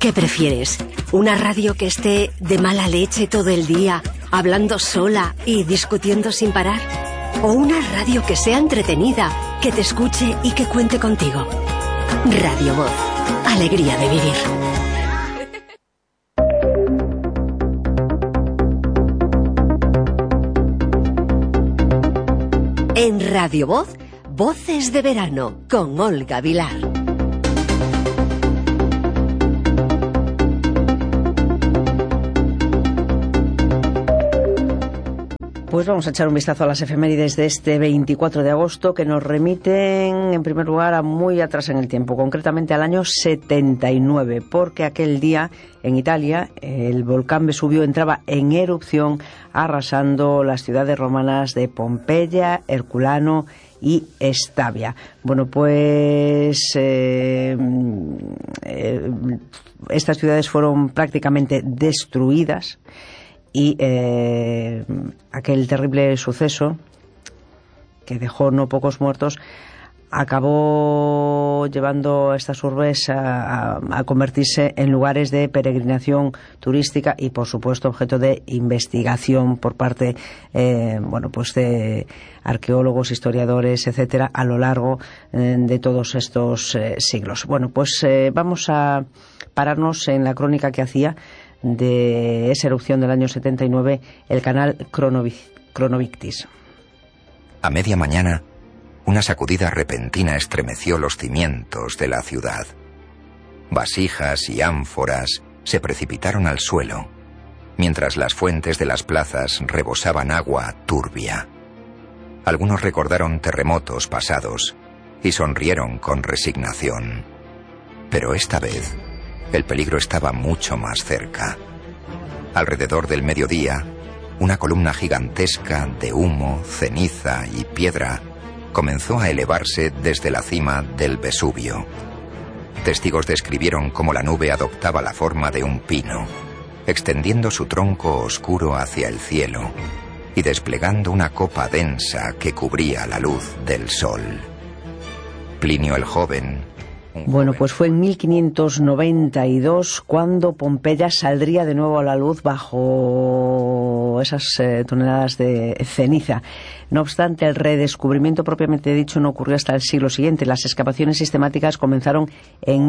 ¿Qué prefieres? ¿Una radio que esté de mala leche todo el día, hablando sola y discutiendo sin parar? ¿O una radio que sea entretenida, que te escuche y que cuente contigo? Radio Voz. Alegría de vivir. En Radio Voz, Voces de Verano, con Olga Vilar. Pues vamos a echar un vistazo a las efemérides de este 24 de agosto que nos remiten en primer lugar a muy atrás en el tiempo, concretamente al año 79, porque aquel día en Italia el volcán Vesubio entraba en erupción arrasando las ciudades romanas de Pompeya, Herculano y Estavia. Bueno, pues estas ciudades fueron prácticamente destruidas. Y aquel terrible suceso, que dejó no pocos muertos, acabó llevando a estas urbes a convertirse en lugares de peregrinación turística y, por supuesto, objeto de investigación por parte pues de arqueólogos, historiadores, etcétera, a lo largo de todos estos siglos. Bueno, pues vamos a pararnos en la crónica que hacía de esa erupción del año 79 el canal Chronovictis. A media mañana, una sacudida repentina estremeció los cimientos de la ciudad. Vasijas y ánforas se precipitaron al suelo, mientras las fuentes de las plazas rebosaban agua turbia. Algunos recordaron terremotos pasados y sonrieron con resignación. Pero esta vez el peligro estaba mucho más cerca. Alrededor del mediodía, una columna gigantesca de humo, ceniza y piedra comenzó a elevarse desde la cima del Vesubio. Testigos describieron cómo la nube adoptaba la forma de un pino, extendiendo su tronco oscuro hacia el cielo y desplegando una copa densa que cubría la luz del sol. Plinio el Joven... Bueno, pues fue en 1592 cuando Pompeya saldría de nuevo a la luz bajo esas toneladas de ceniza. No obstante, el redescubrimiento propiamente dicho no ocurrió hasta el siglo siguiente. Las excavaciones sistemáticas comenzaron en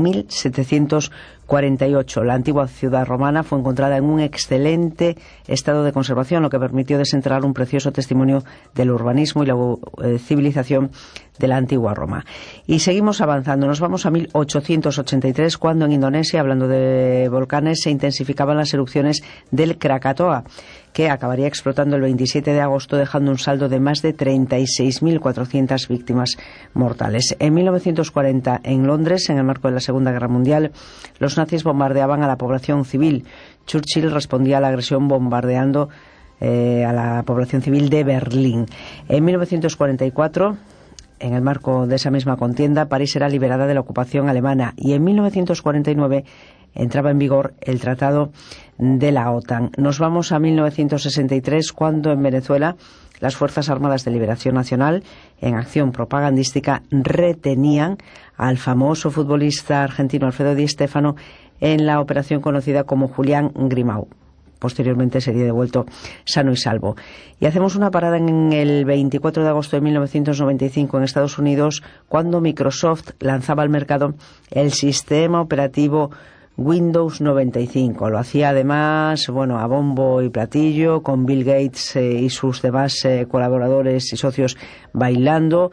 1748. La antigua ciudad romana fue encontrada en un excelente estado de conservación, lo que permitió desenterrar un precioso testimonio del urbanismo y la civilización de la antigua Roma. Y seguimos avanzando. Nos vamos a 1883, cuando en Indonesia, hablando de volcanes, se intensificaban las erupciones del Krakatoa, que acabaría explotando el 27 de agosto, dejando un saldo de más de 36.400 víctimas mortales. En 1940, en Londres, en el marco de la Segunda Guerra Mundial, los nazis bombardeaban a la población civil. Churchill respondía a la agresión bombardeando a la población civil de Berlín. En 1944... en el marco de esa misma contienda, París era liberada de la ocupación alemana y en 1949 entraba en vigor el Tratado de la OTAN. Nos vamos a 1963, cuando en Venezuela las Fuerzas Armadas de Liberación Nacional, en acción propagandística, retenían al famoso futbolista argentino Alfredo Di Stéfano en la operación conocida como Julián Grimau. Posteriormente sería devuelto sano y salvo. Y hacemos una parada en el 24 de agosto de 1995 en Estados Unidos, cuando Microsoft lanzaba al mercado el sistema operativo Windows 95. Lo hacía además, a bombo y platillo, con Bill Gates y sus demás colaboradores y socios bailando.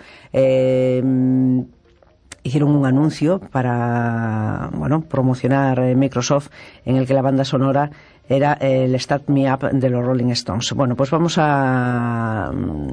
Hicieron un anuncio para promocionar Microsoft, en el que la banda sonora era el Start Me Up de los Rolling Stones. Bueno, pues vamos a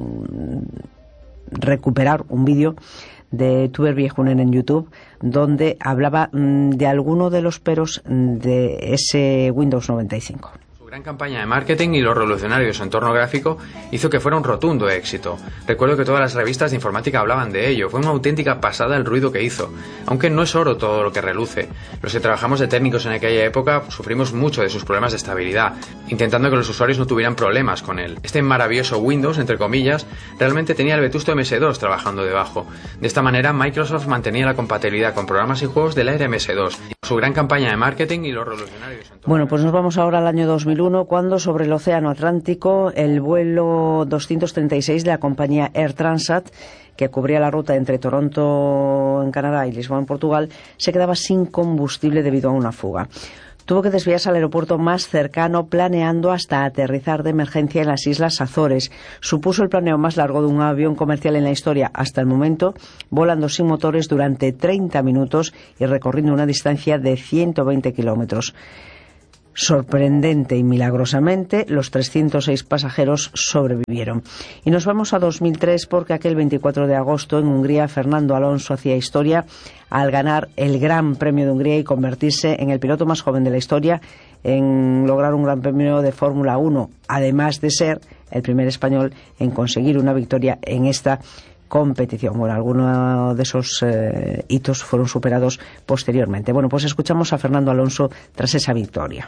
recuperar un vídeo de Tuber Viejunen en YouTube, donde hablaba de alguno de los peros de ese Windows 95. gran campaña de marketing y lo revolucionario de su entorno gráfico hizo que fuera un rotundo éxito. Recuerdo que todas las revistas de informática hablaban de ello. Fue una auténtica pasada el ruido que hizo. Aunque no es oro todo lo que reluce. Los que trabajamos de técnicos en aquella época sufrimos mucho de sus problemas de estabilidad, intentando que los usuarios no tuvieran problemas con él. Este maravilloso Windows, entre comillas, realmente tenía el vetusto MS2 trabajando debajo. De esta manera, Microsoft mantenía la compatibilidad con programas y juegos de la era MS2. Su gran campaña de marketing y lo revolucionario de su entorno. Bueno, pues nos vamos ahora al año 2001, cuando sobre el Océano Atlántico el vuelo 236 de la compañía Air Transat, que cubría la ruta entre Toronto en Canadá y Lisboa en Portugal, se quedaba sin combustible debido a una fuga. Tuvo que desviarse al aeropuerto más cercano, planeando hasta aterrizar de emergencia en las Islas Azores. Supuso el planeo más largo de un avión comercial en la historia hasta el momento, volando sin motores durante 30 minutos y recorriendo una distancia de 120 kilómetros. Sorprendente y milagrosamente, los 306 pasajeros sobrevivieron. Y nos vamos a 2003 porque aquel 24 de agosto en Hungría Fernando Alonso hacía historia al ganar el Gran Premio de Hungría y convertirse en el piloto más joven de la historia en lograr un Gran Premio de Fórmula 1, además de ser el primer español en conseguir una victoria en esta competición. Bueno, algunos de esos hitos fueron superados posteriormente. Bueno, pues escuchamos a Fernando Alonso tras esa victoria.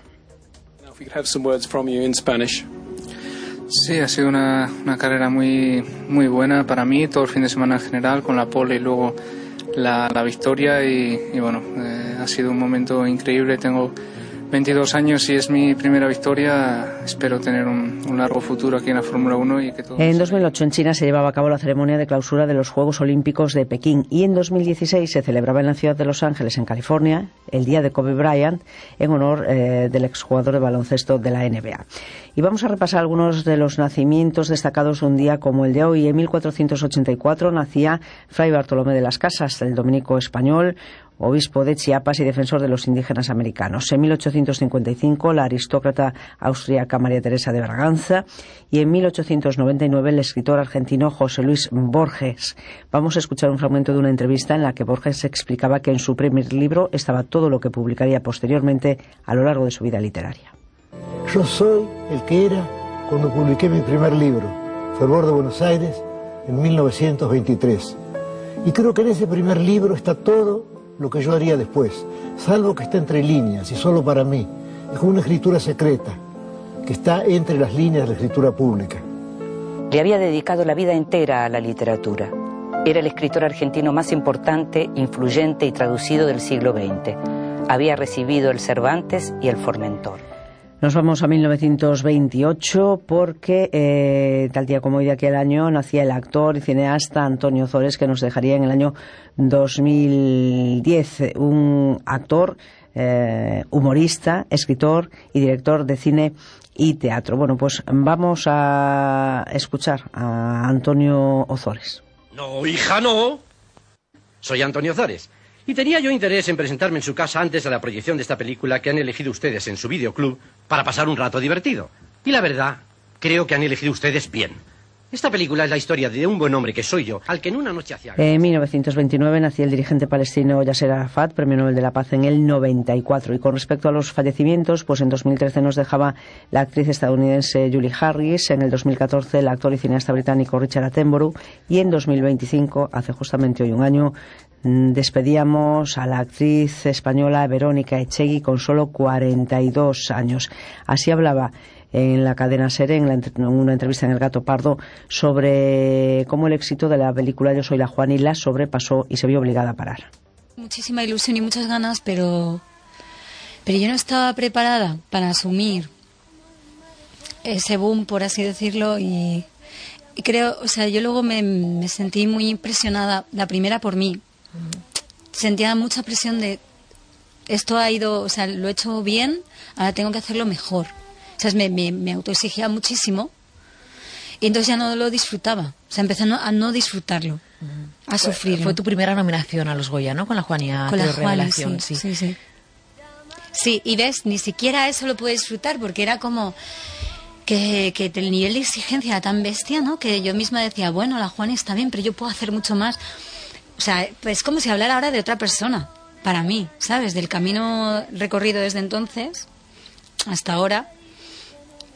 Sí, ha sido una carrera muy buena para mí, todo el fin de semana en general, con la pole y luego la victoria y bueno, ha sido un momento increíble. Tengo 22 años y es mi primera victoria. Espero tener un largo futuro aquí en la Fórmula 1 y que todo. En 2008 en China se llevaba a cabo la ceremonia de clausura de los Juegos Olímpicos de Pekín y en 2016 se celebraba en la ciudad de Los Ángeles, en California, el día de Kobe Bryant en honor del exjugador de baloncesto de la NBA. Y vamos a repasar algunos de los nacimientos destacados de un día como el de hoy. En 1484 nacía Fray Bartolomé de las Casas, el dominico español, obispo de Chiapas y defensor de los indígenas americanos. En 1855, la aristócrata austríaca María Teresa de Braganza y en 1899 el escritor argentino José Luis Borges. Vamos a escuchar un fragmento de una entrevista en la que Borges explicaba que en su primer libro estaba todo lo que publicaría posteriormente a lo largo de su vida literaria. Yo soy el que era cuando publiqué mi primer libro, Fervor de Buenos Aires, en 1923. Y creo que en ese primer libro está todo lo que yo haría después, salvo que está entre líneas y solo para mí. Es como una escritura secreta, que está entre las líneas de la escritura pública. Le había dedicado la vida entera a la literatura. Era el escritor argentino más importante, influyente y traducido del siglo XX. Había recibido el Cervantes y el Formentor. Nos vamos a 1928 porque tal día como hoy de aquel año nacía el actor y cineasta Antonio Ozores, que nos dejaría en el año 2010. Un actor, humorista, escritor y director de cine y teatro. Bueno, pues vamos a escuchar a Antonio Ozores. No, hija, no. Soy Antonio Ozores. Y tenía yo interés en presentarme en su casa antes de la proyección de esta película que han elegido ustedes en su videoclub para pasar un rato divertido. Y la verdad, creo que han elegido ustedes bien. Esta película es la historia de un buen hombre que soy yo, al que en una noche hacía... En 1929 nació el dirigente palestino Yasser Arafat, Premio Nobel de la Paz en el 94. Y con respecto a los fallecimientos, pues en 2013 nos dejaba la actriz estadounidense Julie Harris, en el 2014 el actor y cineasta británico Richard Attenborough, y en 2025, hace justamente hoy un año, despedíamos a la actriz española Verónica Echegui con solo 42 años. Así hablaba en la cadena SER, en una entrevista en El Gato Pardo, sobre cómo el éxito de la película Yo soy la Juani la sobrepasó y se vio obligada a parar. Muchísima ilusión y muchas ganas, pero yo no estaba preparada para asumir ese boom, por así decirlo, y creo, o sea, yo luego me sentí muy impresionada, la primera por mí. Sentía mucha presión de esto ha ido, o sea, lo he hecho bien, ahora tengo que hacerlo mejor. O sea, me autoexigía muchísimo y entonces ya no lo disfrutaba. O sea, empecé a no disfrutarlo, a sufrirlo. Fue tu primera nominación a los Goya, ¿no? Con la Juania. Con la Juania, sí. Sí, y ves, ni siquiera eso lo pude disfrutar porque era como que el nivel de exigencia era tan bestia, ¿no? Que yo misma decía, bueno, la Juania está bien, pero yo puedo hacer mucho más. O sea, es como si hablara ahora de otra persona, para mí, ¿sabes? Del camino recorrido desde entonces hasta ahora.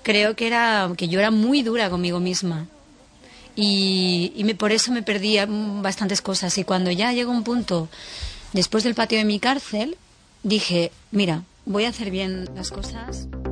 creo que yo era muy dura conmigo misma. Y por eso me perdía bastantes cosas. Y cuando ya llegó un punto, después del patio de mi cárcel, dije, mira, voy a hacer bien las cosas.